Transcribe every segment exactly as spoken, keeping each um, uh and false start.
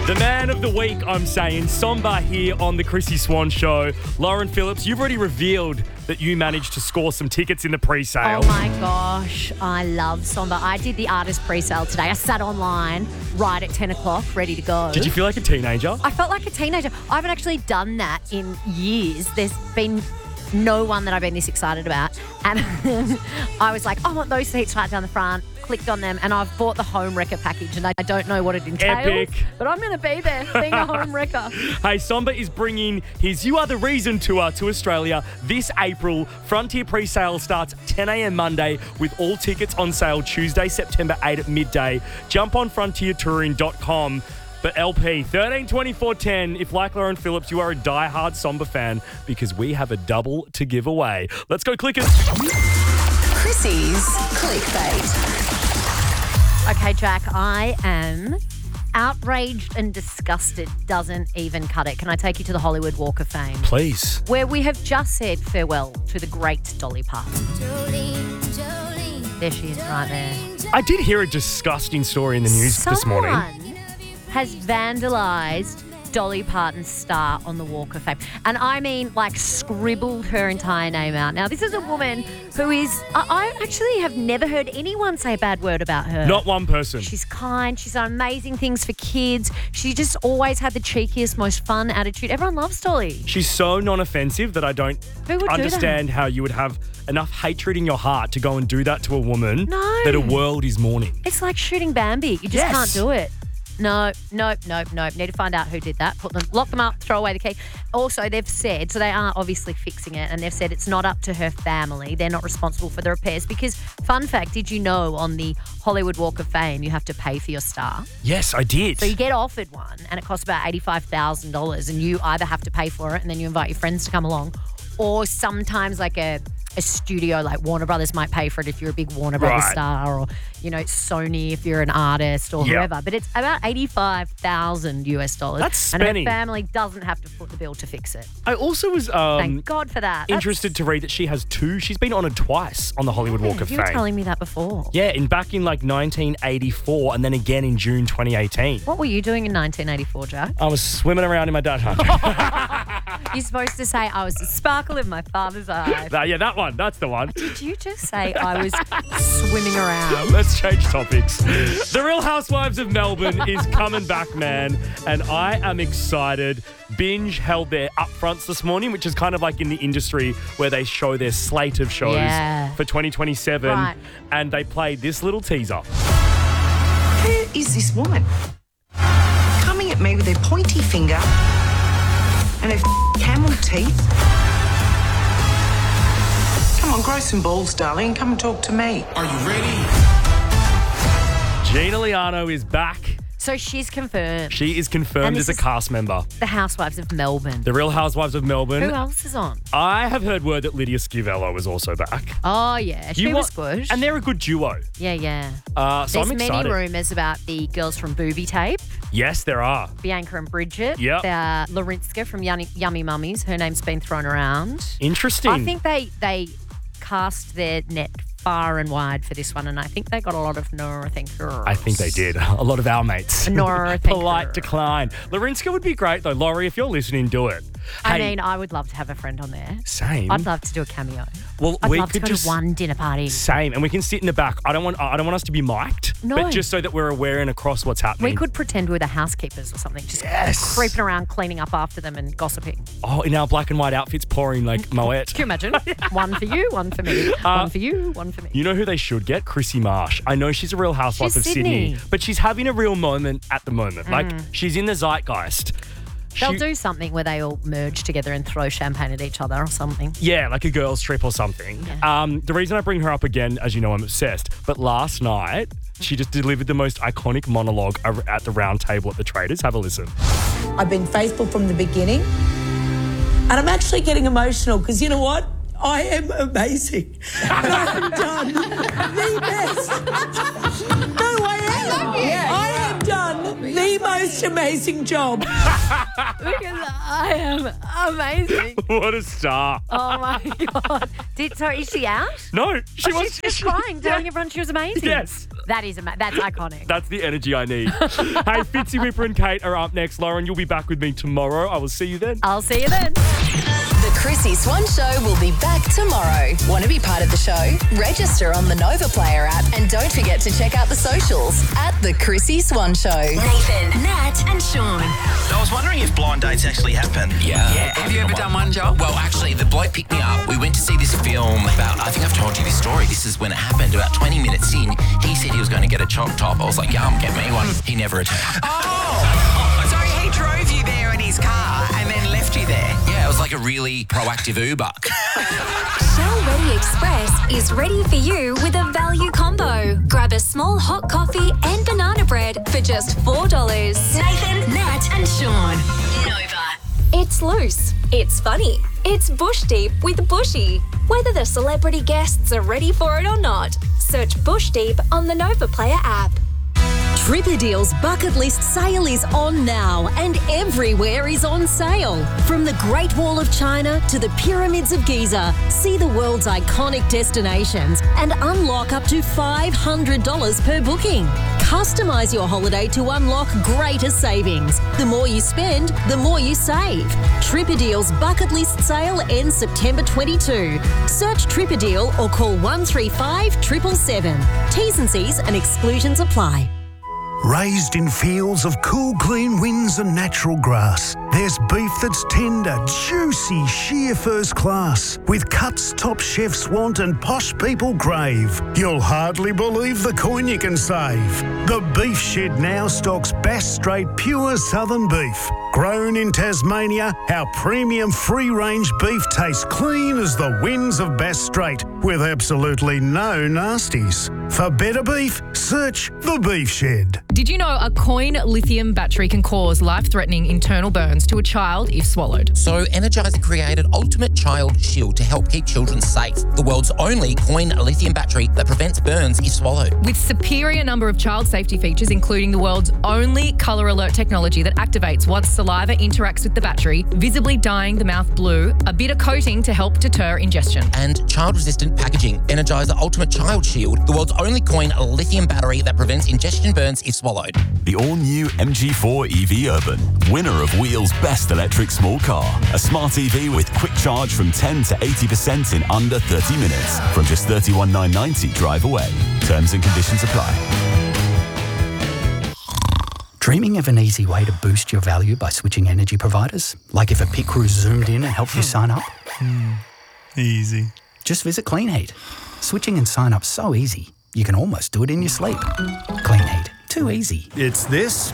The man of the week, I'm saying, Somba here on the Chrissy Swan Show. Lauren Phillips, you've already revealed that you managed to score some tickets in the pre-sale. Oh my gosh, I love Somba. I did the artist pre-sale today. I sat online right at ten o'clock, ready to go. Did you feel like a teenager? I felt like a teenager. I haven't actually done that in years. There's been no one that I've been this excited about. And I was like, I want those seats right down the front. Clicked on them and I've bought the home wrecker package and I don't know what it entails. Epic. But I'm going to be there being a home wrecker. Hey, Somba is bringing his You Are The Reason tour to Australia this April. Frontier pre-sale starts ten a.m. Monday with all tickets on sale Tuesday, September eighth at midday. Jump on frontier touring dot com. But L P, thirteen twenty-four ten, if like Lauren Phillips, you are a diehard Somba fan, because we have a double to give away. Let's go click it. Chrissy's Clickbait. Okay, Jack, I am outraged and disgusted. Doesn't even cut it. Can I take you to the Hollywood Walk of Fame? Please. Where we have just said farewell to the great Dolly Parton. Jolene, Jolene, there she is right there. I did hear a disgusting story in the news Someone this morning. has vandalised Dolly Parton's star on the Walk of Fame. And I mean, like, scribbled her entire name out. Now, this is a woman who is, I, I actually have never heard anyone say a bad word about her. Not one person. She's kind. She's done amazing things for kids. She just always had the cheekiest, most fun attitude. Everyone loves Dolly. She's so non-offensive that I don't Who would understand do that? how you would have enough hatred in your heart to go and do that to a woman No. that a world is mourning. It's like shooting Bambi. You just Yes. can't do it. No, nope, nope, nope. Need to find out who did that. Put them, lock them up, throw away the key. Also, they've said, so they are obviously fixing it, and they've said it's not up to her family. They're not responsible for the repairs because, fun fact, did you know on the Hollywood Walk of Fame you have to pay for your star? Yes, I did. So you get offered one and it costs about eighty-five thousand dollars and you either have to pay for it and then you invite your friends to come along, or sometimes like a a studio like Warner Brothers might pay for it if you're a big Warner Brothers Right. star, or, you know, Sony if you're an artist or Yep. whoever. But it's about eighty-five thousand US dollars. That's and her spenny. family doesn't have to foot the bill to fix it. I also was um, Thank God for that. interested to read that she has two. She's been honoured twice on the Hollywood Walk of You were Fame. telling me that before. Yeah, in back in like nineteen eighty-four and then again in June twenty eighteen. What were you doing in nineteen eighty-four, Jack? I was swimming around in my dad You're supposed to say I was the sparkle in my father's eye. That, yeah, that one. That's the one. Did you just say I was swimming around? Let's change topics. The Real Housewives of Melbourne is coming back, man, and I am excited. Binge held their upfronts this morning, which is kind of like in the industry where they show their slate of shows Yeah. for twenty twenty-seven, Right. and they played this little teaser. Who is this woman? Coming at me with her pointy finger and her f- camel teeth. Come on, grow some balls, darling. Come and talk to me. Are you ready? Gina Liano is back. So she's confirmed. She is confirmed And as a this is- cast member. The Housewives of Melbourne. The Real Housewives of Melbourne. Who else is on? I have heard word that Lydia Schiavello is also back. Oh, yeah. She You was wa- good. And they're a good duo. yeah, yeah. Uh, so There's I'm many excited. rumours about the girls from Booby Tape, Yes, there are. Bianca and Bridget. Yep. Uh, Larinska from Yummy, Yummy Mummies. Her name's been thrown around. Interesting. I think they they cast their net far and wide for this one, and I think they got a lot of no thinkers. I think they did. A lot of our mates. No Polite thinker. decline. Larinska would be great, though. Laurie, if you're listening, do it. I Hey, mean, I would love to have a friend on there. same. I'd love to do a cameo. Well, I'd we love to could go just to one dinner party. Same, and we can sit in the back. I don't want. I don't want us to be mic'd, No. but just so that we're aware and across what's happening. We could pretend we're the housekeepers or something, just Yes. creeping around, cleaning up after them and gossiping. Oh, in our black and white outfits, pouring like Moet. Can you imagine? One for you, one for me. one for you, one for me. You know who they should get? Chrissy Marsh. I know she's a real housewife She's of Sydney. Sydney. but she's having a real moment at the moment. Like, she's in the zeitgeist. They'll She- do something where they all merge together and throw champagne at each other or something. Yeah, like a girls' trip or something. Yeah. Um, the reason I bring her up again, as you know, I'm obsessed. But last night, she just delivered the most iconic monologue ar- at the round table at the Traders. Have a listen. I've been faithful from the beginning. And I'm actually getting emotional because you know what? I am amazing. And I have done the best. No, I am. I have done the most amazing job. Because I am amazing. What a star. Oh my God. Did, sorry, is she out? No, she Oh, was she's just crying, telling everyone she was amazing. Yes. That is ama- that's iconic. That's the energy I need. Hey, Fitzy, Whipper and Kate are up next. Lauren, you'll be back with me tomorrow. I will see you then. I'll see you then. The Chrissy Swan Show will be back tomorrow. Want to be part of the show? Register on the Nova Player app and don't forget to check out the socials at The Chrissy Swan Show. Nathan, Nat and Sean. I was wondering if blind dates actually happen. Yeah. Yeah, have you ever done one, Joel? Well, actually, the bloke picked me up. We went to see this film about, I think I've told you this story. This is when it happened. About twenty minutes in, he said he was going to get a chop top. I was like, yum, get me one. He never returned. Oh! So he drove you there in his car and then left you there? Yeah, it was like a really proactive Uber. Shell Ready Express is ready for you with a value combo. Grab a small hot coffee and banana bread for just four dollars. Nathan, Nat and Sean. Nova. It's loose, it's funny, it's bush deep with Bushy. Whether the celebrity guests are ready for it or not, search Bush Deep on the Nova Player app. Tripadeal's bucket list sale is on now and everywhere is on sale. From the Great Wall of China to the Pyramids of Giza, see the world's iconic destinations and unlock up to five hundred dollars per booking. Customise your holiday to unlock greater savings. The more you spend, the more you save. Tripadeal's bucket list sale ends September twenty-second. Search Tripadeal or call one three five seven seven seven. T's and C's and exclusions apply. Raised in fields of cool, clean winds and natural grass, there's beef that's tender, juicy, sheer first class, with cuts top chefs want and posh people crave. You'll hardly believe the coin you can save. The Beef Shed now stocks Bass Strait pure southern beef. Grown in Tasmania, our premium free-range beef tastes clean as the winds of Bass Strait, with absolutely no nasties. For better beef, search The Beef Shed. Did you know a coin lithium battery can cause life-threatening internal burns to a child if swallowed? So Energizer created Ultimate Child Shield to help keep children safe. The world's only coin lithium battery that prevents burns if swallowed. With superior number of child safety features, including the world's only colour alert technology that activates once saliva interacts with the battery, visibly dyeing the mouth blue, a bitter coating to help deter ingestion. And child-resistant packaging. Energizer Ultimate Child Shield, the world's only coin lithium battery that prevents ingestion burns if swallowed. The all-new M G four E V Urban, winner of Wheel's Best Electric Small Car. A smart E V with quick charge from ten to eighty percent in under thirty minutes from just thirty-one thousand nine hundred ninety drive away. Terms and conditions apply. Dreaming of an easy way to boost your value by switching energy providers? Like if a pit crew zoomed in and helped you sign up? Mm, easy. Just visit Clean Heat. Switching and sign up so easy, you can almost do it in your sleep. Clean Heat. Too easy. It's this,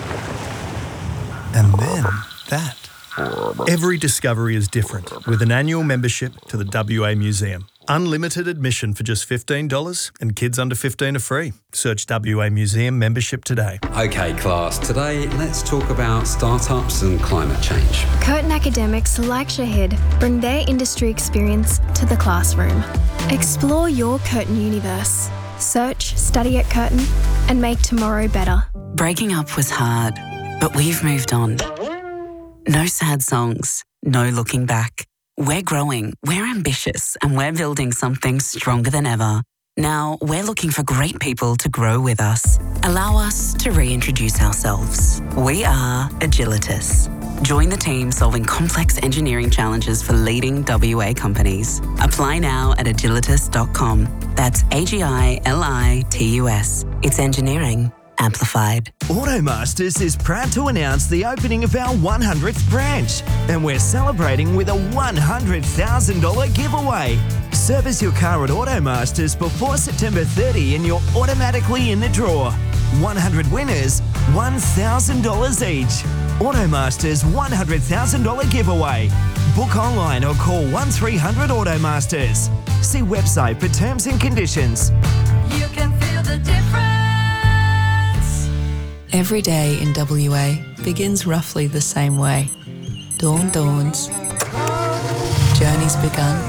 and then that. Every discovery is different, with an annual membership to the W A Museum. Unlimited admission for just fifteen dollars, and kids under fifteen are free. Search W A Museum membership today. Okay, class, today let's talk about startups and climate change. Curtin academics like Shahid bring their industry experience to the classroom. Explore your Curtin universe. Search, study at Curtin, and make tomorrow better. Breaking up was hard, but we've moved on. No sad songs, no looking back. We're growing, we're ambitious, and we're building something stronger than ever. Now, we're looking for great people to grow with us. Allow us to reintroduce ourselves. We are Agilitas. Join the team solving complex engineering challenges for leading W A companies. Apply now at agilitas dot com. That's A G I L I T U S. It's engineering amplified. Automasters is proud to announce the opening of our one hundredth branch, and we're celebrating with a one hundred thousand dollars giveaway. Service your car at Automasters before September thirtieth and you're automatically in the draw. one hundred winners, one thousand dollars each. Automasters one hundred thousand dollars giveaway. Book online or call one three hundred Automasters. See website for terms and conditions. You can feel the difference. Every day in W A begins roughly the same way. Dawn dawns. Journeys begun.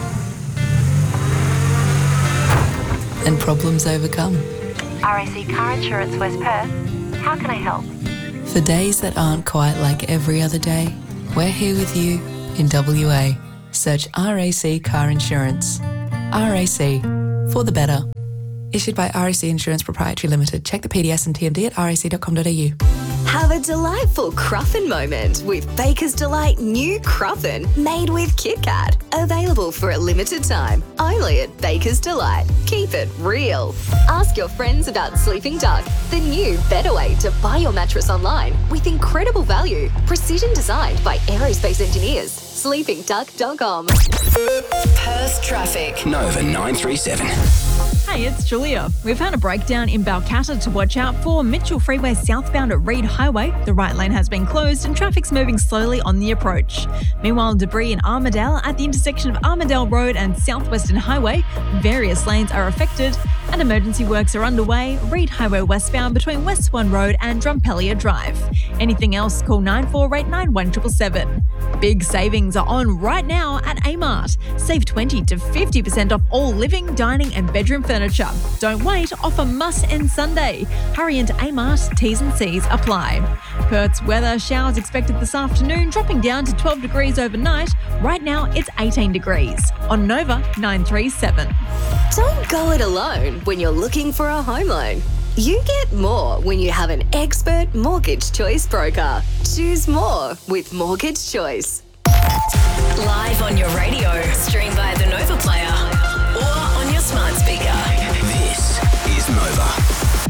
And problems overcome. R A C Car Insurance West Perth. How can I help? For days that aren't quite like every other day, we're here with you in W A. Search R A C Car Insurance. R A C, for the better. Issued by R A C Insurance Proprietary Limited. Check the P D S and T M D at r a c dot com dot a u. Have a delightful Cruffin moment with Baker's Delight new Cruffin made with Kit Kat. Available for a limited time, only at Baker's Delight. Keep it real. Ask your friends about Sleeping Duck, the new better way to buy your mattress online with incredible value. Precision designed by aerospace engineers. sleeping duck dot com. Perth traffic. Nova nine three seven. Hey, it's Julia. We've had a breakdown in Balcatta to watch out for. Mitchell Freeway southbound at Reed Highway. The right lane has been closed and traffic's moving slowly on the approach. Meanwhile, debris in Armidale at the intersection of Armidale Road and Southwestern Highway. Various lanes are affected and emergency works are underway. Reed Highway westbound between West Swan Road and Drumpelia Drive. Anything else, call nine four eight nine one seven seven seven. Big savings are on right now at Amart. Save twenty to fifty percent off all living, dining and bedroom furniture. Don't wait, offer must end Sunday. Hurry into Amart, T's and C's apply. Perth's weather, showers expected this afternoon, dropping down to twelve degrees overnight. Right now it's eighteen degrees. On Nova nine three seven. Don't go it alone when you're looking for a home loan. You get more when you have an expert mortgage choice broker. Choose more with Mortgage Choice. Live on your radio, stream via the Nova Player or on your smart speaker. This is Nova.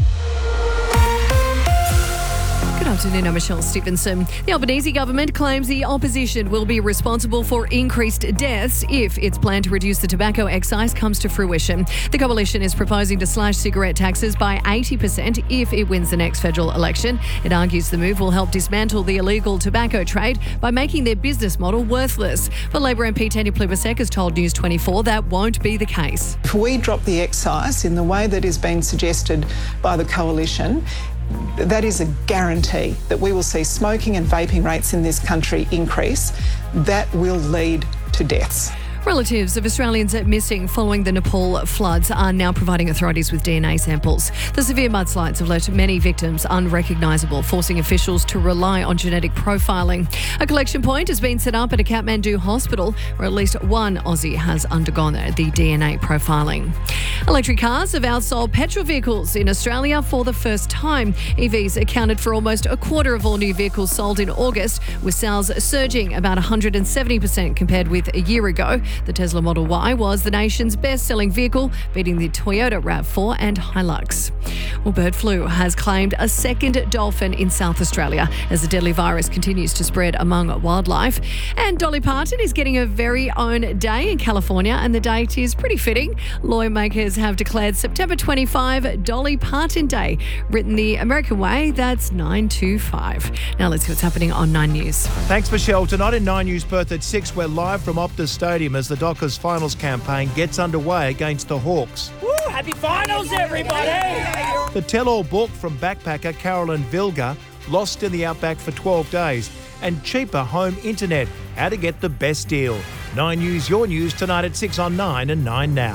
Good afternoon, I'm Michelle Stevenson. The Albanese government claims the opposition will be responsible for increased deaths if its plan to reduce the tobacco excise comes to fruition. The coalition is proposing to slash cigarette taxes by eighty percent if it wins the next federal election. It argues the move will help dismantle the illegal tobacco trade by making their business model worthless. But Labor M P Tanya Plibersek has told News twenty-four that won't be the case. If we drop the excise in the way that is being suggested by the coalition, that is a guarantee that we will see smoking and vaping rates in this country increase. That will lead to deaths. Relatives of Australians missing following the Nepal floods are now providing authorities with D N A samples. The severe mudslides have left many victims unrecognisable, forcing officials to rely on genetic profiling. A collection point has been set up at a Kathmandu hospital where at least one Aussie has undergone the D N A profiling. Electric cars have outsold petrol vehicles in Australia for the first time. E Vs accounted for almost a quarter of all new vehicles sold in August, with sales surging about one hundred seventy percent compared with a year ago. The Tesla Model Y was the nation's best-selling vehicle, beating the Toyota RAV four and Hilux. Well, bird flu has claimed a second dolphin in South Australia as the deadly virus continues to spread among wildlife. And Dolly Parton is getting her very own day in California, and the date is pretty fitting. Lawmakers have declared September twenty-fifth Dolly Parton Day. Written the American way, that's nine two five. Now let's see what's happening on Nine News. Thanks, Michelle. Tonight in Nine News Perth at six, we're live from Optus Stadium as the Dockers finals campaign gets underway against the Hawks. Woo! Happy finals, everybody! The tell-all book from backpacker Carolyn Vilga, Lost in the Outback for twelve days, and cheaper home internet, how to get the best deal. Nine News, your news tonight at six on Nine and Nine Now.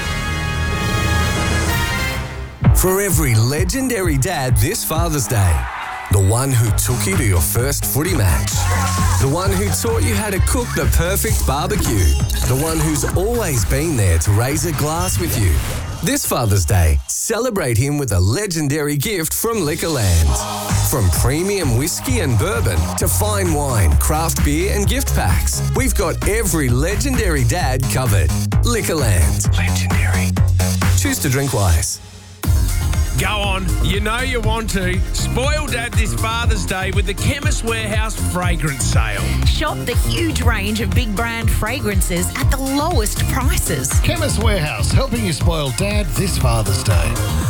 For every legendary dad this Father's Day. The one who took you to your first footy match. The one who taught you how to cook the perfect barbecue. The one who's always been there to raise a glass with you. This Father's Day, celebrate him with a legendary gift from Liquorland. From premium whiskey and bourbon to fine wine, craft beer and gift packs, we've got every legendary dad covered. Liquorland. Legendary. Choose to drink wise. Go on, you know you want to. Spoil Dad this Father's Day with the Chemist Warehouse fragrance sale. Shop the huge range of big brand fragrances at the lowest prices. Chemist Warehouse, helping you spoil Dad this Father's Day.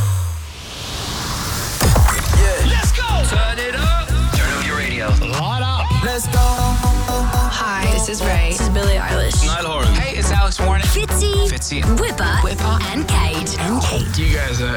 Yeah. Let's go! Turn it up! Turn up your radio. Light up! Let's go! Hi, this is Ray. This is Billie Eilish. Niall Horan. Hey, it's Alex Warren. Fitzy. Fitzy. Whipper. Whipper. And Kate. And Kate. You guys are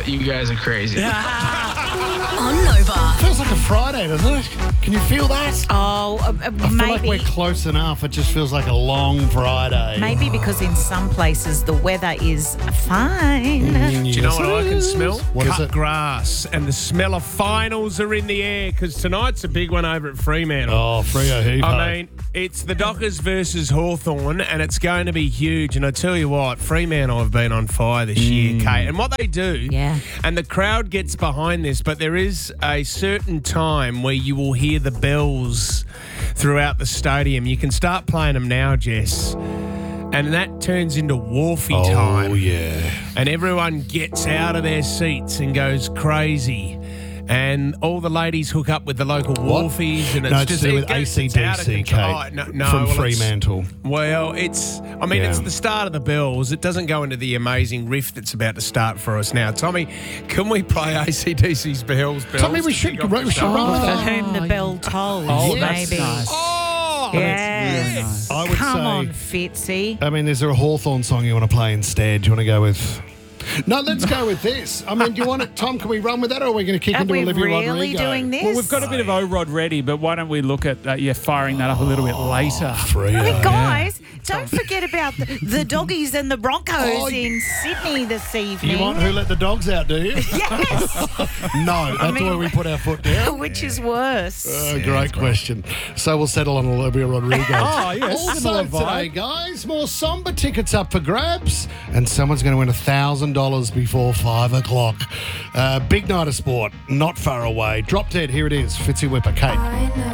uh, you guys are crazy. On Nova. Feels like a Friday, doesn't it? Can you feel that? Oh, uh, I feel maybe. like we're close enough. It just feels like a long Friday. Maybe because in some places the weather is fine. Do you know Yes, what it I can is. smell? What is Cut it? grass. And the smell of finals are in the air because tonight's a big one over at Fremantle. Oh, Freo heave I mean, it's the Dockers versus Hawthorn, and it's going to be huge. And I tell you what, Fremantle have been on fire this year, Kate. And what they do, Yeah. and the crowd gets behind this, but there is a certain time where you will hear the bells throughout the stadium. You can start playing them now, Jess. And that turns into Wharfie Oh, time. yeah. And everyone gets out of their seats and goes crazy. And all the ladies hook up with the local wharfies, and it's No, it's just to do it with gets- A C it's out D of C, control. Kate, No, no, from well, it's- Fremantle. Well, it's, I mean, Yeah. it's the start of the bells. It doesn't go into the amazing riff that's about to start for us now. Tommy, can we play A C D C's bells? bells Tommy, we to should, kick off we the should show? run with For that. whom the bell tolls, Oh, maybe. that's nice. Oh, Yes. I would Come say- on, Fitzy. I mean, is there a Hawthorn song you want to play instead? Do you want to go with... No, let's go with this. I mean, do you want it, Tom? Can we run with that, or are we going to kick Are into we Olivia really Rodrigo? doing this? Well, we've got a bit of O-Rod ready, but why don't we look at uh, yeah, firing that up a little bit later? Freo. I mean, guys, don't forget about the, the doggies and the Broncos Oh, in Sydney this evening. You want Who Let the Dogs Out, do you? Yes. No, that's mean- where we put our foot down. Which is worse? Uh, great question. So we'll settle on Olivia Rodrigo. Oh, yes. Also Similar today, vibe. guys, more Somber tickets up for grabs, and someone's going to win one thousand dollars before five o'clock. Uh, big night of sport, not far away. Drop Dead, here it is. Fitzy Whipper, Kate.